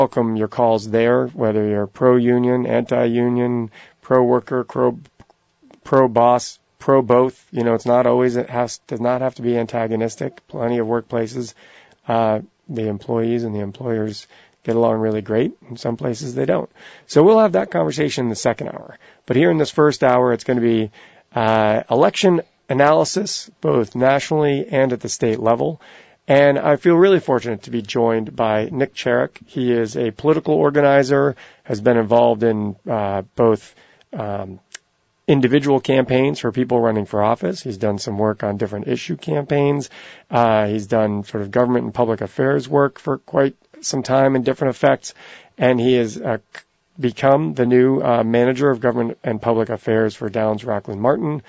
welcome your calls there, whether you're pro-union, anti-union, pro-worker, pro-boss, pro-both. You know, it's not always, does not have to be antagonistic. Plenty of workplaces, the employees and the employers get along really great. In some places they don't. So we'll have that conversation in the second hour. But here in this first hour, it's going to be election analysis, both nationally and at the state level. And I feel really fortunate to be joined by Nick Cherrick. He is a political organizer, has been involved in both individual campaigns for people running for office. He's done some work on different issue campaigns. He's done sort of government and public affairs work for quite some time in different effects. And he has become the new manager of government and public affairs for Downs Rockland Martin.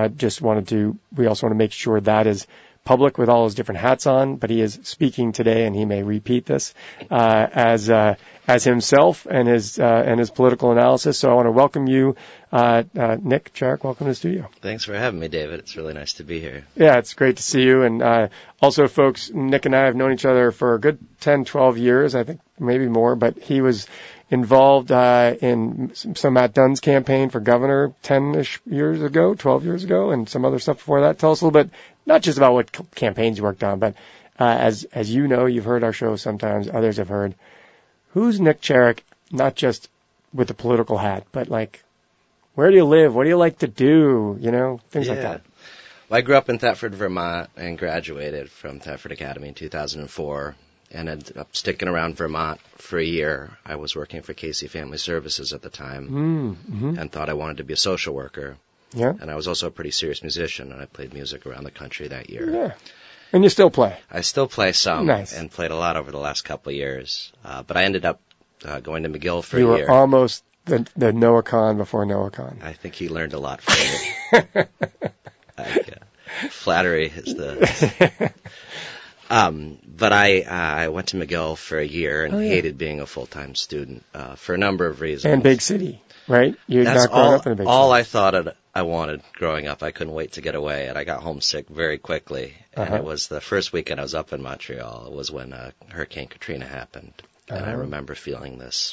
We also want to make sure that is public with all his different hats on, but he is speaking today, and he may repeat this as himself and his political analysis. So I want to welcome you, Nick Cherrick. Welcome to the studio. Thanks for having me, David. It's really nice to be here. Yeah, it's great to see you. And also, folks, Nick and I have known each other for a good 10, 12 years, I think maybe more, but he was involved in some Matt Dunn's campaign for governor 10-ish years ago, 12 years ago, and some other stuff before that. Tell us a little bit, not just about what campaigns you worked on, but as you know, you've heard our show sometimes, others have heard. Who's Nick Cherrick, not just with the political hat, but like, where do you live? What do you like to do? You know, things like that. Well, I grew up in Thetford, Vermont, and graduated from Thetford Academy in 2004. And ended up sticking around Vermont for a year. I was working for Casey Family Services at the time and thought I wanted to be a social worker. Yeah. And I was also a pretty serious musician, and I played music around the country that year. Yeah. And you still play? I still play some. Nice. And played a lot over the last couple of years. But I ended up going to McGill for a year. You were almost the Noah Kahn before Noah Kahn. I think he learned a lot from me. Flattery is the... But I went to McGill for a year and hated being a full-time student for a number of reasons. And big city, right? You're That's not growing up in a big city. All I thought I wanted growing up. I couldn't wait to get away, and I got homesick very quickly. And it was the first weekend I was up in Montreal. It was when Hurricane Katrina happened. And I remember feeling this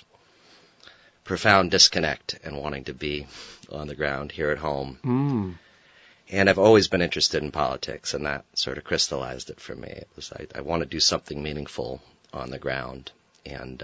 profound disconnect and wanting to be on the ground here at home. And I've always been interested in politics, and that sort of crystallized it for me. It was I want to do something meaningful on the ground and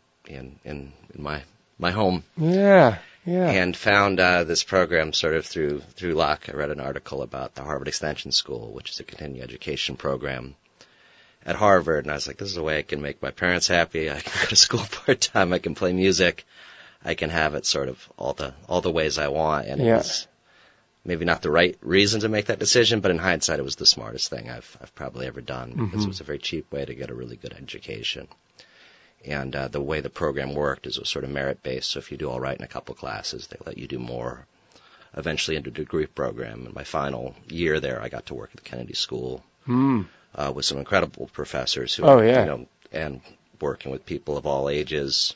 in my home. Yeah. And found this program sort of through luck. I read an article about the Harvard Extension School, which is a continuing education program at Harvard, and I was like, this is a way I can make my parents happy. I can go to school part-time. I can play music. I can have it sort of all the ways I want, and it was maybe not the right reason to make that decision, but in hindsight, it was the smartest thing I've probably ever done because it was a very cheap way to get a really good education. And the way the program worked is it was sort of merit-based, so if you do all right in a couple classes, they let you do more, eventually into a degree program. In my final year there, I got to work at the Kennedy School with some incredible professors who, and working with people of all ages.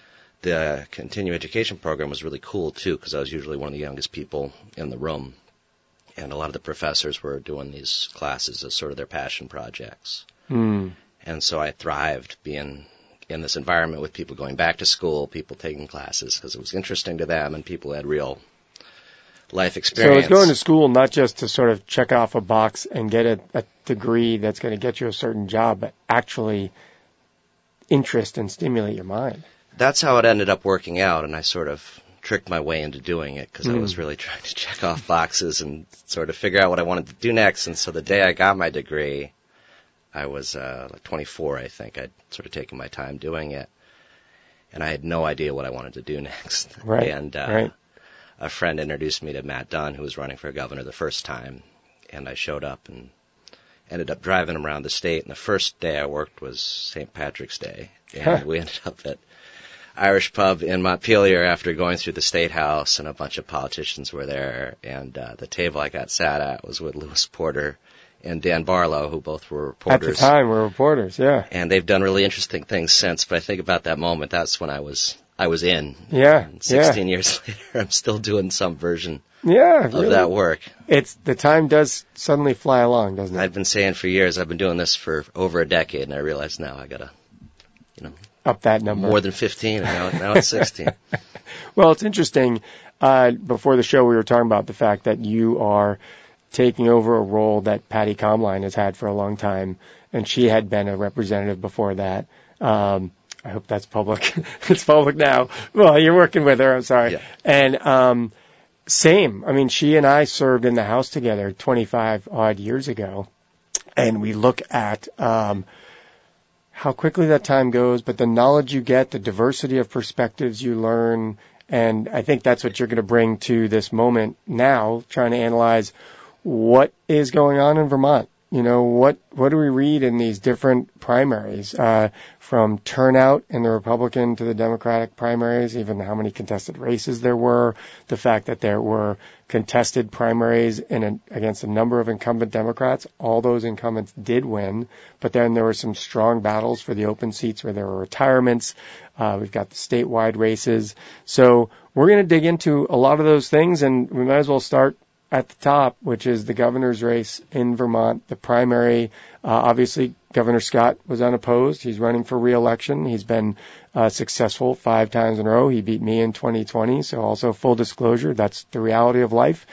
The continuing education program was really cool, too, because I was usually one of the youngest people in the room. And a lot of the professors were doing these classes as sort of their passion projects. And so I thrived being in this environment with people going back to school, people taking classes, because it was interesting to them, and people had real life experience. So it's going to school not just to sort of check off a box and get a degree that's going to get you a certain job, but actually interest and stimulate your mind. That's how it ended up working out, and I sort of tricked my way into doing it because I was really trying to check off boxes and sort of figure out what I wanted to do next. And so the day I got my degree, I was like 24, I think. I'd sort of taken my time doing it, and I had no idea what I wanted to do next. Right. And a friend introduced me to Matt Dunn, who was running for governor the first time, and I showed up and ended up driving him around the state. And the first day I worked was St. Patrick's Day, and we ended up at Irish pub in Montpelier after going through the State House, and a bunch of politicians were there, and the table I got sat at was with Lewis Porter and Dan Barlow, who both were reporters. At the time, were reporters, yeah. And they've done really interesting things since, but I think about that moment, that's when I was in. Yeah, and 16 years later, I'm still doing some version of really. That work. The time does suddenly fly along, doesn't it? I've been saying for years, I've been doing this for over a decade, and I realize now I gotta, up that number. More than 15, and now it's 16. Well, it's interesting. Before the show, we were talking about the fact that you are taking over a role that Patty Comline has had for a long time, and she had been a representative before that. I hope that's public. It's public now. Well, you're working with her. I'm sorry. Yeah. And same. I mean, she and I served in the House together 25 odd years ago, and we look at how quickly that time goes, but the knowledge you get, the diversity of perspectives you learn, and I think that's what you're going to bring to this moment now, trying to analyze what is going on in Vermont. You know, what do we read in these different primaries, from turnout in the Republican to the Democratic primaries, even how many contested races there were, the fact that there were contested primaries against a number of incumbent Democrats. All those incumbents did win, but then there were some strong battles for the open seats where there were retirements. We've got the statewide races. So we're going to dig into a lot of those things, and we might as well start at the top, which is the governor's race in Vermont, the primary. Obviously, Governor Scott was unopposed. He's running for re-election. He's been successful 5 times in a row. He beat me in 2020, so also full disclosure, that's the reality of life.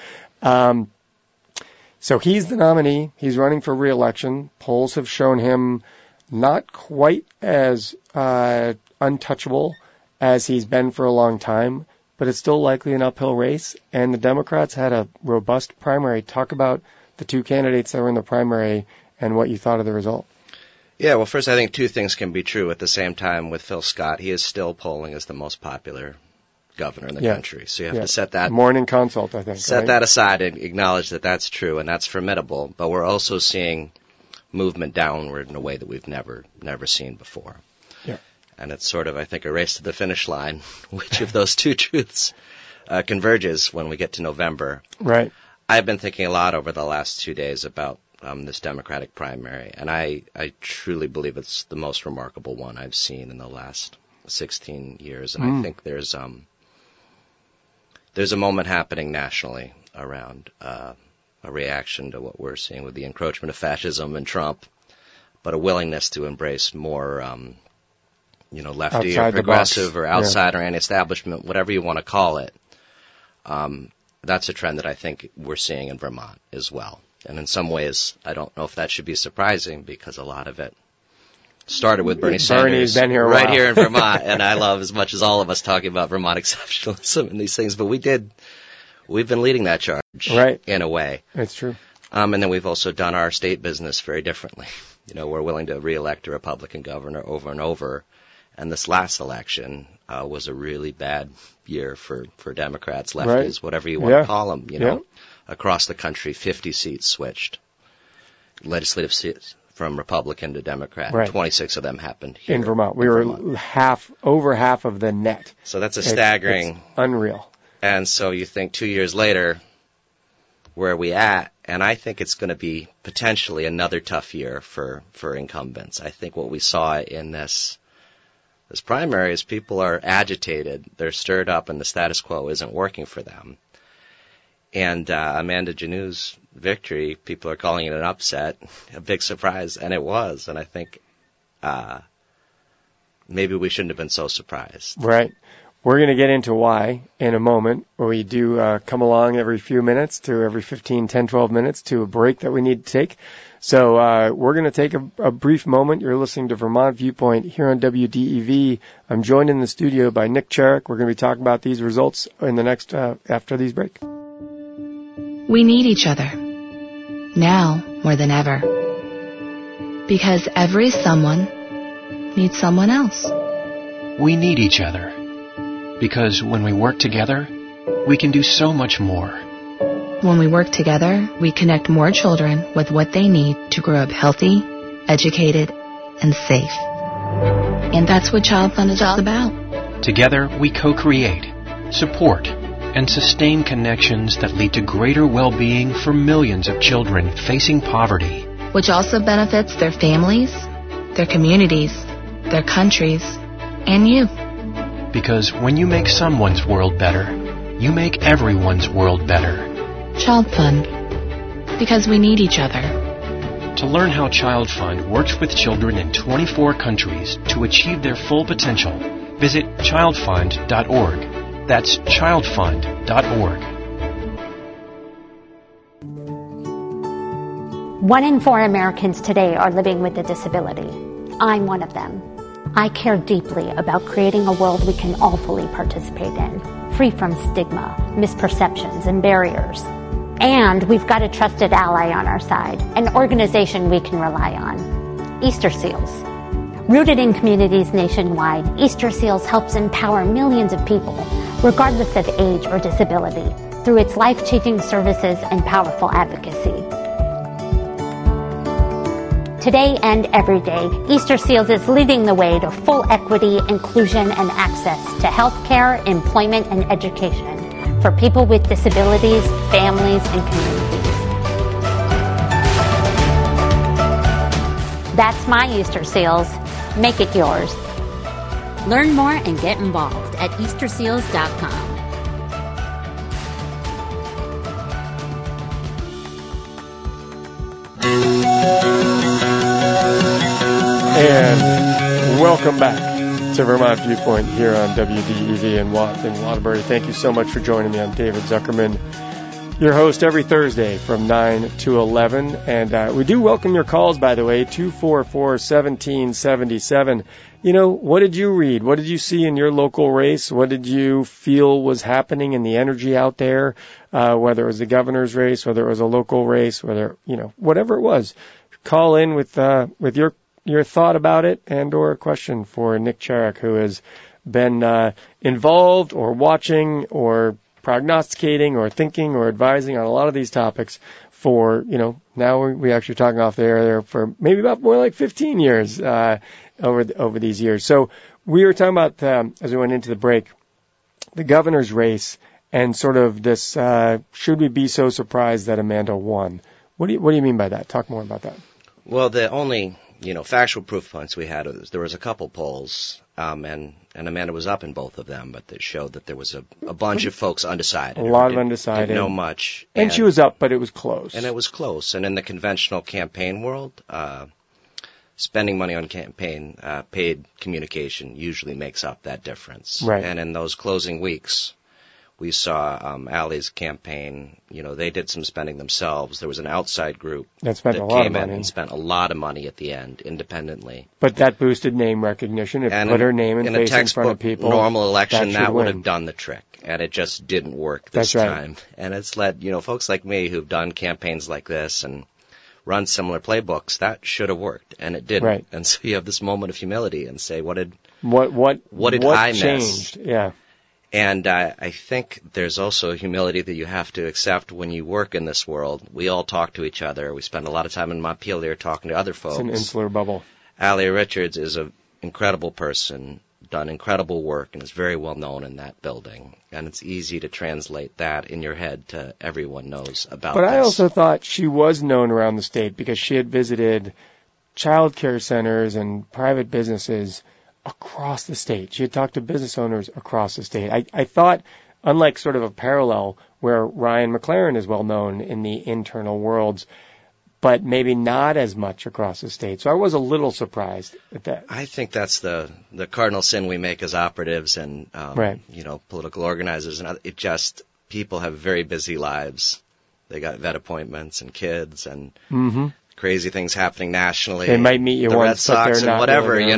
So he's the nominee. He's running for re-election. Polls have shown him not quite as untouchable as he's been for a long time, but it's still likely an uphill race, and the Democrats had a robust primary. Talk about the 2 candidates that were in the primary and what you thought of the result. Yeah, well, first, I think 2 things can be true at the same time with Phil Scott. He is still polling as the most popular governor in the country, so you have to set that... Morning Consult, I think. Set that aside and acknowledge that that's true, and that's formidable, but we're also seeing movement downward in a way that we've never seen before. Yeah. And it's sort of, I think, a race to the finish line. Which of those 2 truths converges when we get to November? Right. I've been thinking a lot over the last 2 days about this Democratic primary, and I truly believe it's the most remarkable one I've seen in the last 16 years. And I think there's a moment happening nationally around a reaction to what we're seeing with the encroachment of fascism and Trump, but a willingness to embrace more lefty outside or progressive or outside or anti-establishment, whatever you want to call it. That's a trend that I think we're seeing in Vermont as well. And in some ways, I don't know if that should be surprising, because a lot of it started with Bernie Sanders been here right here in Vermont. And I love, as much as all of us, talking about Vermont exceptionalism and these things, but we've been leading that charge in a way. It's true. And then we've also done our state business very differently. We're willing to reelect a Republican governor over and over. And this last election was a really bad year for Democrats, lefties, whatever you want to call them. Across the country, 50 seats switched. Legislative seats from Republican to Democrat. Right. 26 of them happened here in Vermont. We were over half of the net. So that's a staggering... It's unreal. And so you think 2 years later, where are we at? And I think it's going to be potentially another tough year for incumbents. I think what we saw in this primary is people are agitated, they're stirred up, and the status quo isn't working for them. And Amanda Janou's victory, people are calling it an upset, a big surprise, and it was. And I think maybe we shouldn't have been so surprised. Right. We're going to get into why in a moment, where we do come along every few minutes to every 15, 10, 12 minutes to a break that we need to take. So we're going to take a brief moment. You're listening to Vermont Viewpoint here on WDEV. I'm joined in the studio by Nick Cherrick. We're going to be talking about these results in the next after these breaks. We need each other, now more than ever, because every someone needs someone else. We need each other, because when we work together, we can do so much more. When we work together, we connect more children with what they need to grow up healthy, educated, and safe. And that's what Child Fund is all about. Together, we co-create, support, and sustain connections that lead to greater well-being for millions of children facing poverty. Which also benefits their families, their communities, their countries, and you. Because when you make someone's world better, you make everyone's world better. Child Fund. Because we need each other. To learn how Child Fund works with children in 24 countries to achieve their full potential, visit childfund.org. That's childfund.org. 1 in 4 Americans today are living with a disability. I'm one of them. I care deeply about creating a world we can all fully participate in, free from stigma, misperceptions, and barriers. And we've got a trusted ally on our side, an organization we can rely on. Easter Seals. Rooted in communities nationwide, Easter Seals helps empower millions of people, regardless of age or disability, through its life-changing services and powerful advocacy. Today and every day, Easter Seals is leading the way to full equity, inclusion, and access to health care, employment, and education for people with disabilities, families, and communities. That's my Easter Seals. Make it yours. Learn more and get involved at EasterSeals.com. And welcome back to Vermont Viewpoint here on WDEV in Waterbury. Thank you so much for joining me. I'm David Zuckerman, your host every Thursday from 9 to 11. And we do welcome your calls, by the way, 244-1777. You know, what did you read? What did you see in your local race? What did you feel was happening in the energy out there? Whether it was the governor's race, whether it was a local race, whether, you know, whatever it was. Call in with your thought about it and or a question for Nick Charek, who has been involved or watching or prognosticating or thinking or advising on a lot of these topics for, you know, now we actually talking off the air there for maybe about more like 15 years over these years. So we were talking about, as we went into the break, the governor's race and sort of this, should we be so surprised that Amanda won? What do you mean by that? Talk more about that. Well, the only, factual proof points we had was there was a couple polls, and Amanda was up in both of them, but that showed that there was a bunch of folks undecided. A lot of undecided. Didn't know much. And she was up, but it was close. And it was close. And in the conventional campaign world, spending money on campaign, paid communication usually makes up that difference. Right. And in those closing weeks, we saw Allie's campaign, they did some spending themselves. There was an outside group that came in and spent a lot of money at the end, independently. But that boosted name recognition. It put her name and face in front of people. Normal election, that would have done the trick. And it just didn't work this time. Right. And it's led, folks like me who've done campaigns like this and run similar playbooks, that should have worked. And it didn't. Right. And so you have this moment of humility and say, what did I miss? Yeah. And I think there's also humility that you have to accept when you work in this world. We all talk to each other. We spend a lot of time in Montpelier talking to other folks. It's an insular bubble. Allie Richards is an incredible person, done incredible work, and is very well known in that building. And it's easy to translate that in your head to everyone knows about But this. I also thought she was known around the state because she had visited child care centers and private businesses across the state. She had talked to business owners across the state. I thought, unlike sort of a parallel where Ryan McLaren is well known in the internal worlds, but maybe not as much across the state. So I was a little surprised at that. I think that's the cardinal sin we make as operatives and political organizers. And it just, people have very busy lives. They got vet appointments and kids and crazy things happening nationally. They might meet you the once, Red Sox but they're not and whatever, really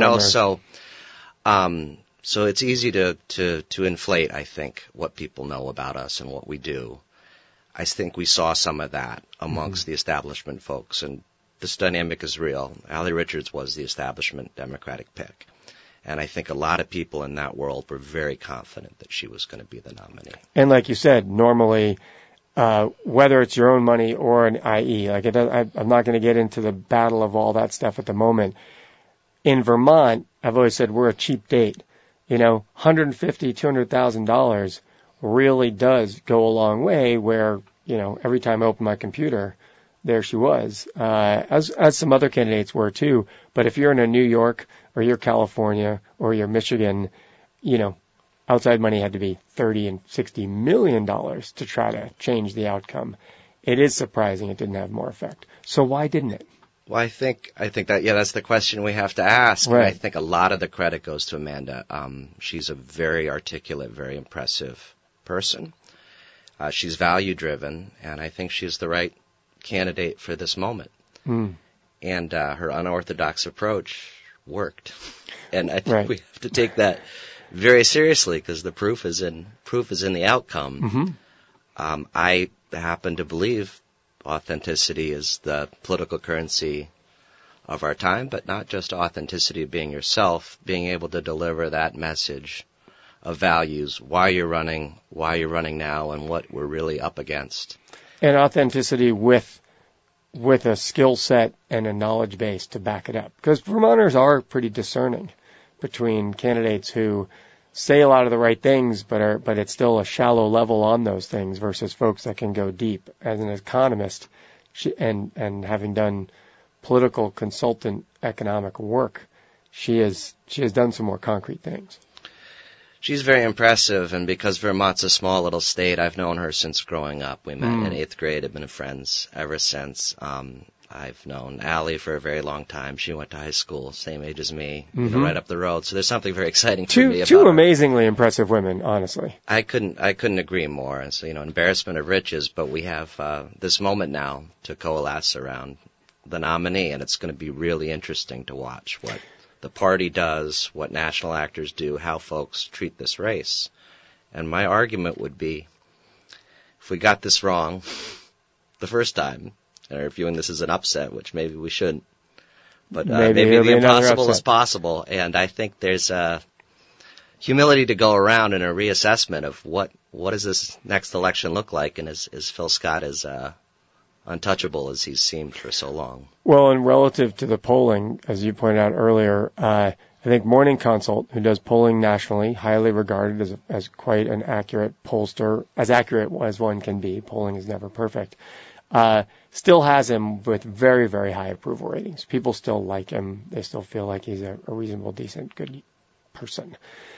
So it's easy to inflate, I think, what people know about us and what we do. I think we saw some of that amongst the establishment folks, and this dynamic is real. Allie Richards was the establishment Democratic pick, and I think a lot of people in that world were very confident that she was going to be the nominee. And like you said, normally, whether it's your own money or an IE, I'm not going to get into the battle of all that stuff at the moment. In Vermont, I've always said we're a cheap date. $150,000, $200,000 really does go a long way where, every time I open my computer, there she was, as some other candidates were too. But if you're in a New York or you're California or you're Michigan, outside money had to be $30 and $60 million to try to change the outcome. It is surprising it didn't have more effect. So why didn't it? Well, I think that, that's the question we have to ask. Right. I think a lot of the credit goes to Amanda. She's a very articulate, very impressive person. She's value-driven, and I think she's the right candidate for this moment. Mm. And her unorthodox approach worked. And I think Right. we have to take that very seriously because the proof is in the outcome. Mm-hmm. I happen to believe authenticity is the political currency of our time, but not just authenticity of being yourself, being able to deliver that message of values, why you're running now, and what we're really up against. And authenticity with a skill set and a knowledge base to back it up. Because Vermonters are pretty discerning between candidates who say a lot of the right things, but it's still a shallow level on those things versus folks that can go deep. As an economist, and having done political consultant economic work, she has done some more concrete things. She's very impressive, and because Vermont's a small little state, I've known her since growing up. We met in 8th grade, have been friends ever since. I've known Allie for a very long time. She went to high school, same age as me, right up the road. So there's something very exciting for me about two her. amazingly impressive women, honestly. I couldn't agree more. And so, embarrassment of riches, but we have this moment now to coalesce around the nominee, and it's going to be really interesting to watch what the party does, what national actors do, how folks treat this race. And my argument would be, if we got this wrong the first time, or viewing this as an upset, which maybe we shouldn't, but maybe the impossible is possible. And I think there's a humility to go around and a reassessment of what does this next election look like, and is Phil Scott as untouchable as he's seemed for so long. Well, and relative to the polling, as you pointed out earlier, I think Morning Consult, who does polling nationally, highly regarded as quite an accurate pollster, as accurate as one can be. Polling is never perfect. Still has him with very, very high approval ratings. People still like him. They still feel like he's a reasonable, decent, good person.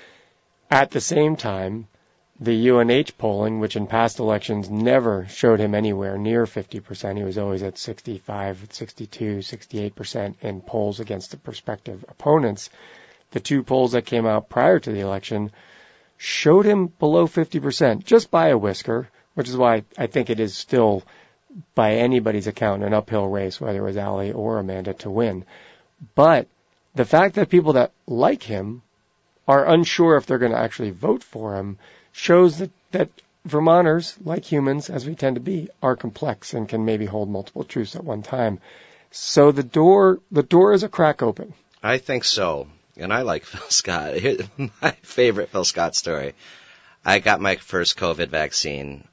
At the same time, the UNH polling, which in past elections never showed him anywhere near 50%, he was always at 65, 62, 68% in polls against the prospective opponents. The two polls that came out prior to the election showed him below 50%, just by a whisker, which is why I think it is still, by anybody's account, an uphill race, whether it was Allie or Amanda, to win. But the fact that people that like him are unsure if they're going to actually vote for him shows that Vermonters, like humans, as we tend to be, are complex and can maybe hold multiple truths at one time. So the door is a crack open. I think so. And I like Phil Scott. Here's my favorite Phil Scott story. I got my first COVID vaccine,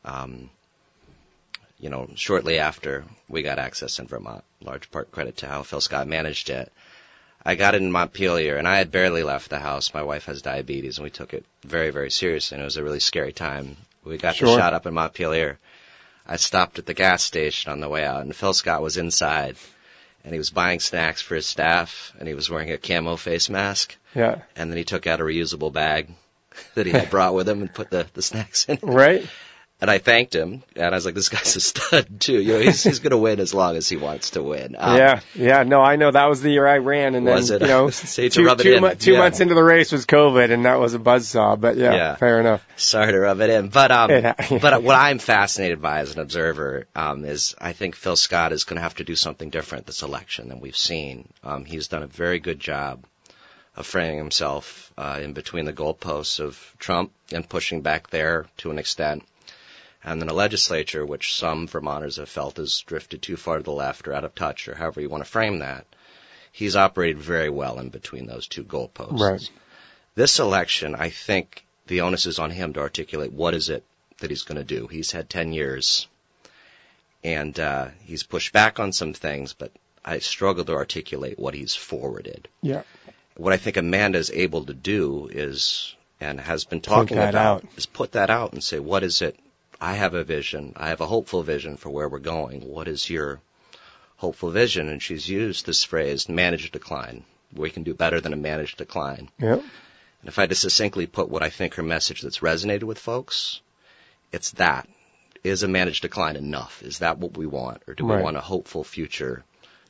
shortly after we got access in Vermont. Large part credit to how Phil Scott managed it. I got it in Montpelier, and I had barely left the house. My wife has diabetes, and we took it very, very seriously, and it was a really scary time. We got the shot up in Montpelier. I stopped at the gas station on the way out, and Phil Scott was inside, and he was buying snacks for his staff, and he was wearing a camo face mask. Yeah. And then he took out a reusable bag that he had brought with him and put the snacks in. Right. And I thanked him, and I was like, this guy's a stud, too. He's going to win as long as he wants to win. No, I know. That was the year I ran, and then, two months into the race was COVID, and that was a buzzsaw, but fair enough. Sorry to rub it in. But what I'm fascinated by as an observer is I think Phil Scott is going to have to do something different this election than we've seen. He's done a very good job of framing himself in between the goalposts of Trump and pushing back there to an extent. And then a legislature, which some Vermonters have felt has drifted too far to the left or out of touch, or however you want to frame that, he's operated very well in between those two goalposts. Right. This election, I think the onus is on him to articulate what is it that he's going to do. He's had 10 years, and he's pushed back on some things, but I struggle to articulate what he's forwarded. Yeah. What I think Amanda is able to do is, and has been talking about, is put that out and say, what is it? I have a vision. I have a hopeful vision for where we're going. What is your hopeful vision? And she's used this phrase, managed decline. We can do better than a managed decline. Yeah. And if I just succinctly put what I think her message that's resonated with folks, it's that. Is a managed decline enough? Is that what we want? Or do we want a hopeful future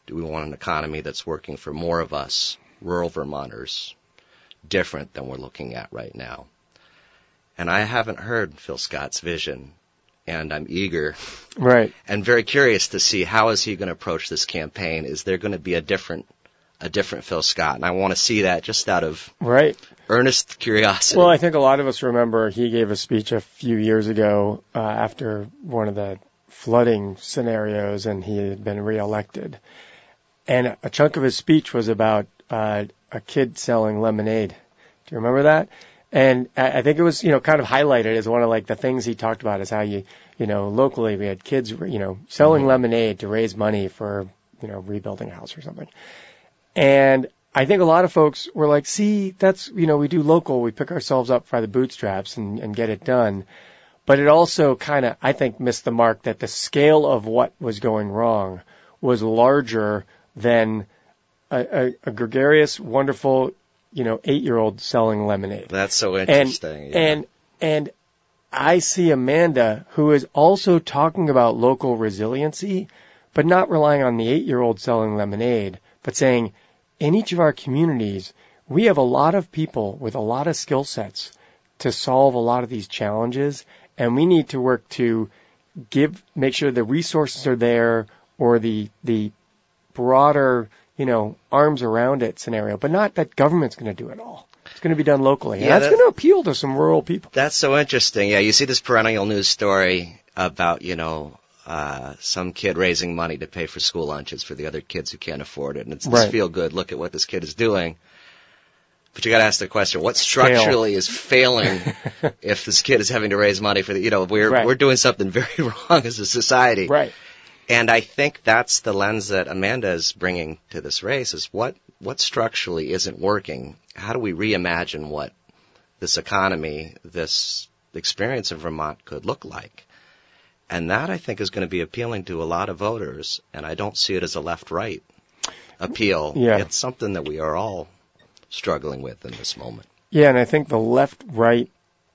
Do we want an economy that's working for more of us, rural Vermonters, different than we're looking at right now? And I haven't heard Phil Scott's vision, and I'm eager and very curious to see how is he going to approach this campaign. Is there going to be a different Phil Scott? And I want to see that just out of earnest curiosity. Well, I think a lot of us remember he gave a speech a few years ago after one of the flooding scenarios, and he had been reelected. And a chunk of his speech was about a kid selling lemonade. Do you remember that? And I think it was, kind of highlighted as one of like the things he talked about is how locally we had kids, selling lemonade to raise money for, rebuilding a house or something. And I think a lot of folks were like, see, that's, we do local, we pick ourselves up by the bootstraps and get it done. But it also kind of, I think, missed the mark that the scale of what was going wrong was larger than a gregarious, wonderful, 8-year-old selling lemonade. That's so interesting. And I see Amanda, who is also talking about local resiliency, but not relying on the 8-year-old selling lemonade, but saying, in each of our communities, we have a lot of people with a lot of skill sets to solve a lot of these challenges, and we need to work to make sure the resources are there, or the broader, arms around it scenario, but not that government's going to do it all. It's going to be done locally. Yeah, that's going to appeal to some rural people. That's so interesting. Yeah, you see this perennial news story about, some kid raising money to pay for school lunches for the other kids who can't afford it. And it's this feel good, look at what this kid is doing. But you got to ask the question, what structurally is failing if this kid is having to raise money for we're doing something very wrong as a society. Right. And I think that's the lens that Amanda is bringing to this race is what structurally isn't working. How do we reimagine what this economy, this experience in Vermont could look like? And that, I think, is going to be appealing to a lot of voters, and I don't see it as a left-right appeal. Yeah. It's something that we are all struggling with in this moment. Yeah, and I think the left-right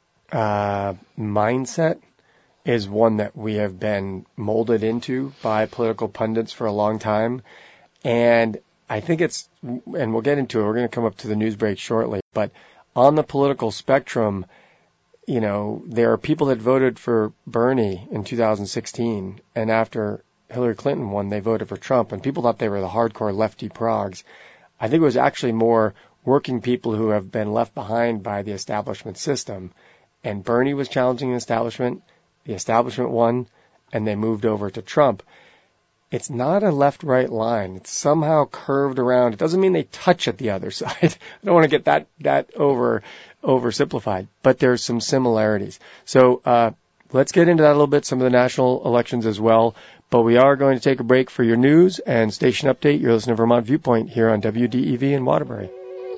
mindset is one that we have been molded into by political pundits for a long time. And I think and we'll get into it, we're going to come up to the news break shortly, but on the political spectrum, there are people that voted for Bernie in 2016, and after Hillary Clinton won, they voted for Trump, and people thought they were the hardcore lefty progs. I think it was actually more working people who have been left behind by the establishment system, and Bernie was challenging the establishment won, and they moved over to Trump. It's not a left-right line. It's somehow curved around. It doesn't mean they touch at the other side. I don't want to get that oversimplified, but there's some similarities. So let's get into that a little bit, some of the national elections as well. But we are going to take a break for your news and station update. You're listening to Vermont Viewpoint here on WDEV in Waterbury.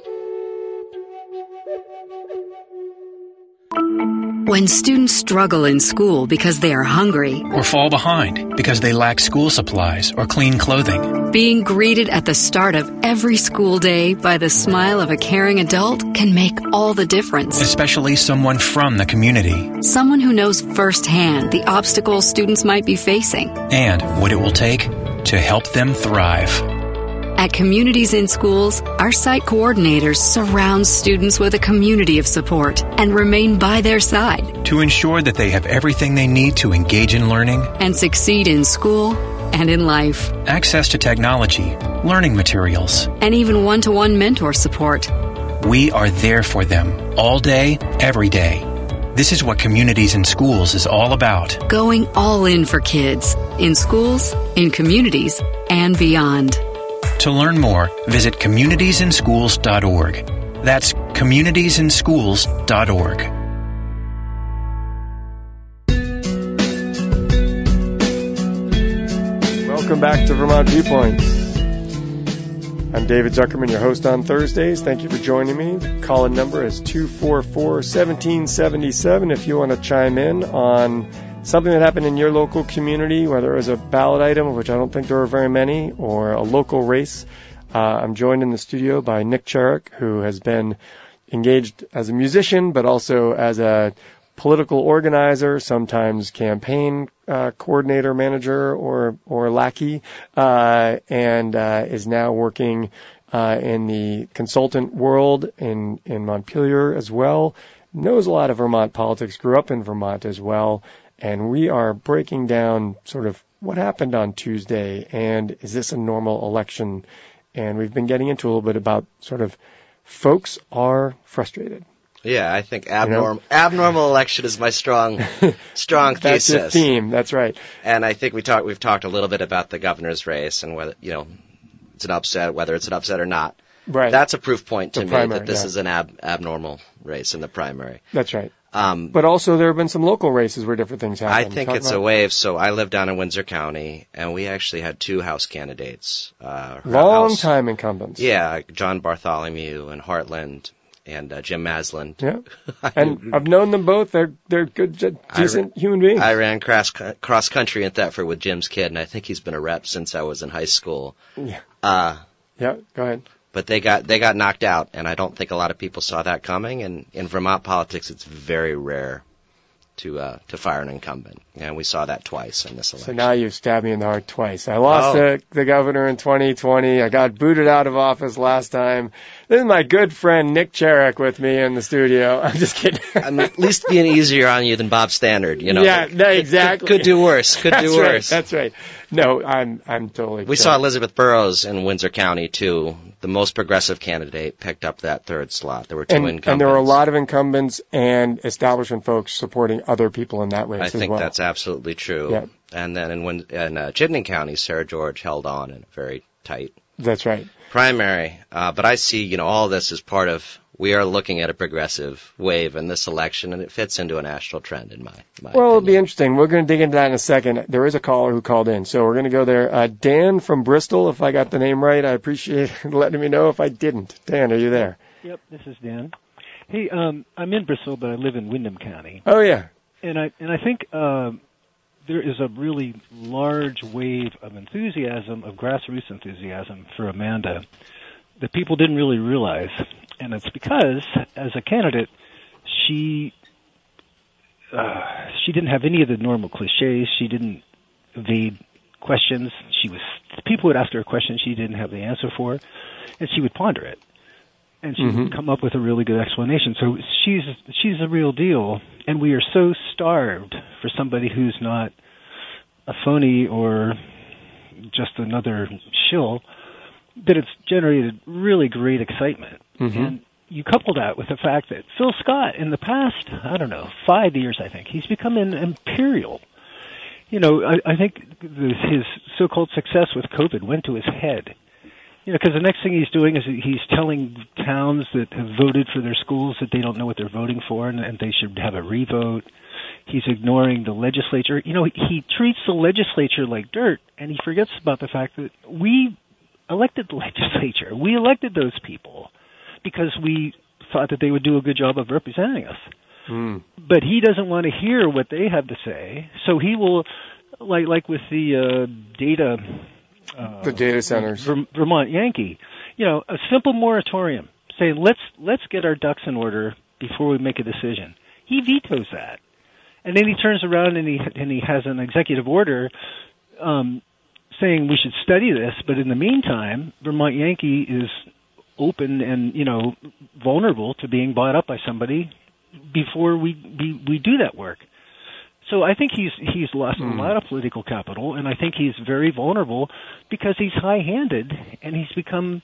When students struggle in school because they are hungry or fall behind because they lack school supplies or clean clothing, being greeted at the start of every school day by the smile of a caring adult can make all the difference. Especially someone from the community. Someone who knows firsthand the obstacles students might be facing. And what it will take to help them thrive. At Communities in Schools, our site coordinators surround students with a community of support and remain by their side to ensure that they have everything they need to engage in learning and succeed in school and in life. Access to technology, learning materials, and even one-to-one mentor support. We are there for them all day, every day. This is what Communities in Schools is all about. Going all in for kids, in schools, in communities, and beyond. To learn more, visit communitiesinschools.org. That's communitiesinschools.org. Welcome back to Vermont Viewpoint. I'm David Zuckerman, your host on Thursdays. Thank you for joining me. The call-in number is 244-1777 if you want to chime in on something that happened in your local community, whether it was a ballot item, of which I don't think there are very many, or a local race. I'm joined in the studio by Nick Cherrick, who has been engaged as a musician, but also as a political organizer, sometimes campaign coordinator, manager, or lackey, and is now working in the consultant world in Montpelier as well. Knows a lot of Vermont politics, grew up in Vermont as well, and we are breaking down sort of what happened on Tuesday, and is this a normal election? And we've been getting into a little bit about sort of folks are frustrated. Yeah, I think abnormal election is my strong thesis. That's the theme. That's right. And I think we've talked a little bit about the governor's race and whether it's an upset, whether it's an upset or not. Right. That's a proof point to me primary, that this is an abnormal race in the primary. That's right. But also there have been some local races where different things happen. I think it's a wave. So I live down in Windsor County, and we actually had 2 House candidates. Long-time incumbents. Yeah, John Bartholomew in Heartland and Jim Masland. Yeah, and I've known them both. They're good, decent human beings. I ran cross country in Thetford with Jim's kid, and I think he's been a rep since I was in high school. Yeah. Yeah, go ahead. But they got knocked out, and I don't think a lot of people saw that coming. And in Vermont politics, it's very rare to fire an incumbent, and we saw that twice in this election. So now you've stabbed me in the heart twice. I lost the governor in 2020. I got booted out of office last time. This is my good friend Nick Cherrick with me in the studio. I'm just kidding. I'm at least being easier on you than Bob Standard, Yeah, exactly. Could do worse. That's right. No, I'm totally. We saw Elizabeth Burrows in Windsor County too. The most progressive candidate picked up that 3rd slot. There were 2 incumbents. And there were a lot of incumbents and establishment folks supporting other people in that race as well. I think that's absolutely true. Yeah. And then in Chittenden County, Sarah George held on in a very tight. That's right. Primary. But I see, all this as part of, we are looking at a progressive wave in this election, and it fits into a national trend in my opinion. It'll be interesting. We're going to dig into that in a second. There is a caller who called in, so we're going to go there. Dan from Bristol, if I got the name right, I appreciate letting me know if I didn't. Dan, are you there? Yep, this is Dan. Hey, I'm in Bristol, but I live in Windham County. Oh, yeah. And I think there is a really large wave of enthusiasm, of grassroots enthusiasm for Amanda that people didn't really realize. And it's because, as a candidate, she didn't have any of the normal cliches. She didn't evade questions. People would ask her a question she didn't have the answer for, and she would ponder it. And she would come up with a really good explanation. So she's a real deal, and we are so starved for somebody who's not a phony or just another shill that it's generated really great excitement. And you couple that with the fact that Phil Scott, in the past, 5 years, I think, he's become an imperial. I think his so-called success with COVID went to his head. Because the next thing he's doing is he's telling towns that have voted for their schools that they don't know what they're voting for and they should have a revote. He's ignoring the legislature. He treats the legislature like dirt, and he forgets about the fact that we elected the legislature. We elected those people because we thought that they would do a good job of representing us. But he doesn't want to hear what they have to say, so he will, like with the data... the data centers. Vermont Yankee. A simple moratorium saying, let's get our ducks in order before we make a decision. He vetoes that. And then he turns around and he has an executive order saying we should study this, but in the meantime, Vermont Yankee is open and, vulnerable to being bought up by somebody before we do that work. So I think he's lost a lot of political capital, and I think he's very vulnerable because he's high-handed, and he's become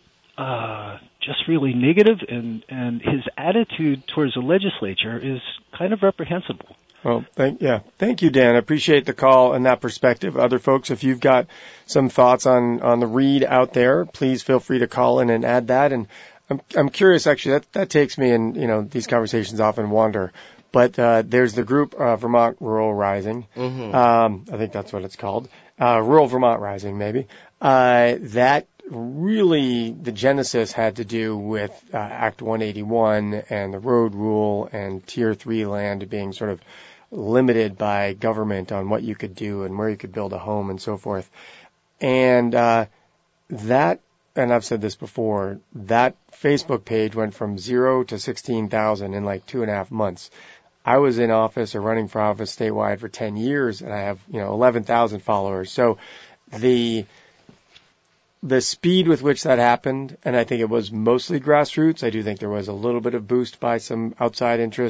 just really negative, and his attitude towards the legislature is kind of reprehensible. Well, thank you, Dan. I appreciate the call and that perspective. Other folks, if you've got some thoughts on the read out there, please feel free to call in and add that. And I'm curious, actually, that takes me, and these conversations often wander. But there's the group Vermont Rural Rising. I think that's what it's called. Rural Vermont Rising, maybe. That really, the genesis had to do with Act 181 and the road rule and Tier 3 land being sort of limited by government on what you could do and where you could build a home and so forth. And and I've said this before, that Facebook page went from 0 to 16,000 in like 2.5 months. I was in office or running for office statewide for 10 years, and I have, 11,000 followers. So the speed with which that happened, and I think it was mostly grassroots. I do think there was a little bit of boost by some outside interest.